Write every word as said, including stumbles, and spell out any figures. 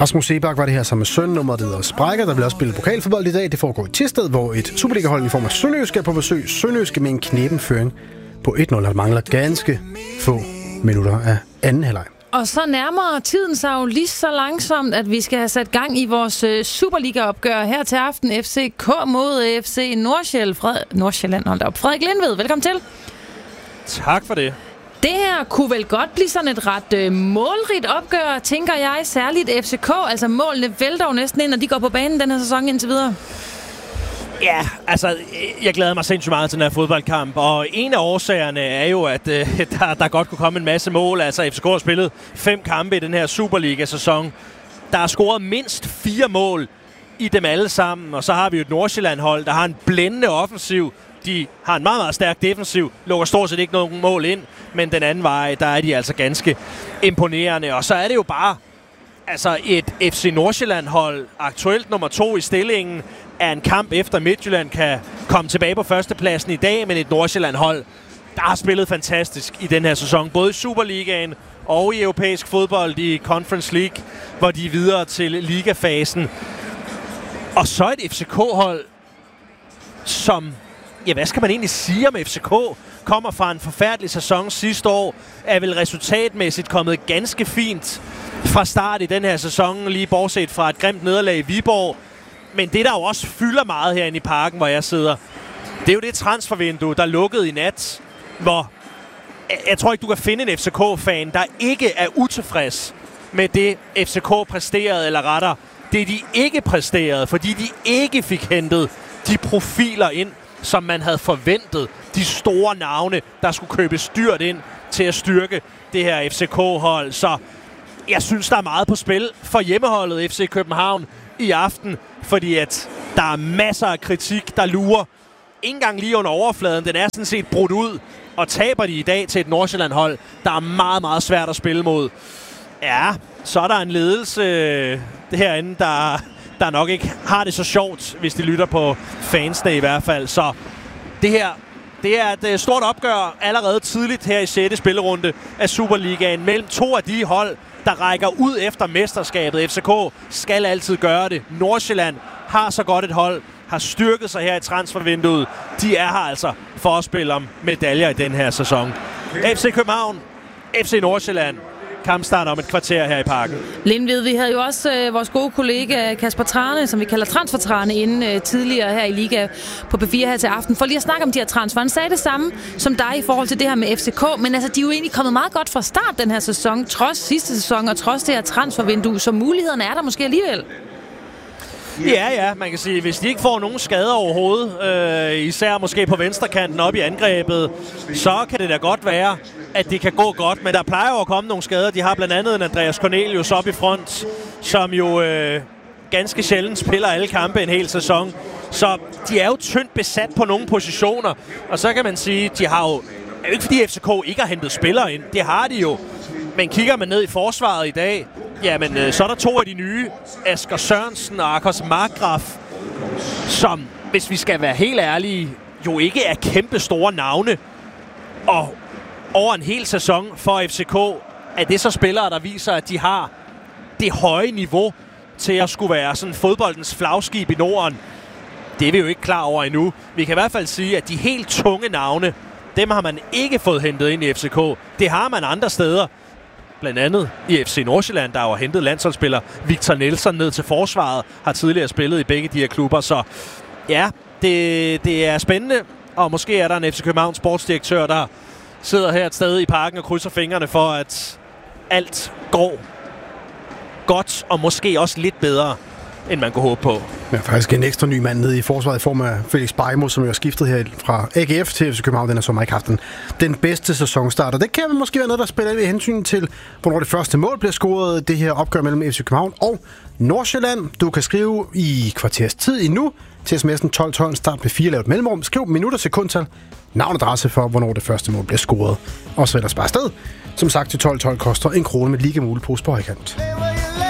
Rasmus Seebach var det her sammen med søn, nummeret det hedder Sprækker. Der bliver også spillet pokalfodbold i dag. Det foregår i Thisted, hvor et Superliga-hold i form af Sønderjyske er på besøg. Sønderjyske med en kneben føring på et nul, der mangler ganske få minutter af anden halvleg. Og så nærmer tiden sig jo lige så langsomt, at vi skal have sat gang i vores uh, Superliga-opgør her til aften. F C K mod F C Nordsjælland. Fred... Nordsjælland, hold da op. Frederik Lindved, velkommen til. Tak for det. Det her kunne vel godt blive sådan et ret øh, målrigt opgør, tænker jeg, særligt F C K. Altså målene vælter jo næsten ind, når de går på banen den her sæson indtil videre. Ja, altså, jeg glæder mig sindssygt meget til den her fodboldkamp, og en af årsagerne er jo, at øh, der, der godt kunne komme en masse mål. Altså, F C K har spillet fem kampe i den her Superliga-sæson. Der er scoret mindst fire mål i dem alle sammen, og så har vi jo et Nordsjælland-hold, der har en blændende offensiv. De har en meget, meget stærk defensiv, lukker stort set ikke nogen mål ind, men den anden vej, der er de altså ganske imponerende. Og så er det jo bare altså et F C Nordsjælland-hold, aktuelt nummer to i stillingen, er en kamp efter Midtjylland kan komme tilbage på førstepladsen i dag, men et Nordsjælland-hold, der har spillet fantastisk i den her sæson, både i Superligaen og i europæisk fodbold i Conference League, hvor de er videre til ligafasen. Og så et F C K-hold, som, ja, hvad skal man egentlig sige om F C K? Kommer fra en forfærdelig sæson sidste år, er vel resultatmæssigt kommet ganske fint fra start i den her sæson, lige bortset fra et grimt nederlag i Viborg. Men det, der jo også fylder meget herinde i parken, hvor jeg sidder, det er jo det transfervindue, der lukkede i nat, hvor jeg tror ikke, du kan finde en F C K-fan, der ikke er utilfreds med det, F C K præsterede, eller retter, det de ikke præsterede, fordi de ikke fik hentet de profiler ind, som man havde forventet. De store navne, der skulle købes dyrt ind til at styrke det her F C K-hold. Så jeg synes, der er meget på spil for hjemmeholdet F C København i aften, fordi at der er masser af kritik, der lurer. Ikke engang lige under overfladen. Den er sådan set brudt ud, og taber de i dag til et Nordsjælland-hold, der er meget, meget svært at spille mod. Ja, så er der en ledelse øh, herinde, der, der nok ikke har det så sjovt, hvis de lytter på fansene i hvert fald. Så det her, det er et stort opgør allerede tidligt her i sjette spillerunde af Superligaen mellem to af de hold, der rækker ud efter mesterskabet. F C K skal altid gøre det. Nordsjælland har så godt et hold, har styrket sig her i transfervinduet. De er her altså for at spille om medaljer i den her sæson. F C København, F C Nordsjælland. Kampstart om et kvarter her i parken. Lindved, vi havde jo også øh, vores gode kollega Kasper Trane, som vi kalder Transfer Trane, inden øh, tidligere her i Liga på P fire her til aften, for lige at snakke om de her transfer. Han sagde det samme som dig i forhold til det her med F C K, men altså, de er jo egentlig kommet meget godt fra start den her sæson, trods sidste sæson og trods det her transfervindue, så mulighederne er der måske alligevel. Ja, ja, man kan sige, hvis de ikke får nogen skader overhovedet, øh, især måske på venstrekanten op i angrebet, så kan det da godt være, at det kan gå godt. Men der plejer jo at komme nogle skader. De har blandt andet en Andreas Cornelius op i front, som jo øh, ganske sjældent spiller alle kampe en hel sæson. Så de er jo tyndt besat på nogle positioner. Og så kan man sige, de har jo, er jo ikke fordi F C K ikke har hentet spillere ind. Det har de jo. Men kigger man ned i forsvaret i dag, jamen, øh, så er der to af de nye, Asger Sørensen og Akos Markgraf, som, hvis vi skal være helt ærlige, jo ikke er kæmpe store navne. Og over en hel sæson for F C K, er det så spillere, der viser, at de har det høje niveau til at skulle være sådan fodboldens flagskib i Norden. Det er vi jo ikke klar over endnu. Vi kan i hvert fald sige, at de helt tunge navne, dem har man ikke fået hentet ind i F C K. Det har man andre steder. Blandt andet i F C Nordsjælland, der har hentet landsholdsspiller Victor Nelson ned til forsvaret, har tidligere spillet i begge de her klubber. Så ja, det, det er spændende, og måske er der en F C København sportsdirektør, der sidder her et sted i parken og krydser fingrene for, at alt går godt, og måske også lidt bedre, end man kunne håbe på. Ja, faktisk en ekstra ny mand nede i forsvaret i form af Felix Bejmo, som jo er skiftet her fra A G F til F C København. Den har så ikke haft den, den bedste sæsonstart. Og det kan måske være noget, der spiller ved hensyn til, hvornår det første mål bliver scoret. Det her opgør mellem F C København og Nordsjælland. Du kan skrive i kvarters tid endnu til sms'en tolv tolv, start med fire lavet mellemrum. Skriv minutter, sekundtal, navn og adresse for, hvornår det første mål bliver scoret. Og så ellers bare afsted. Som sagt, til tolv tolv koster en krone med lige mulig pose på højkant.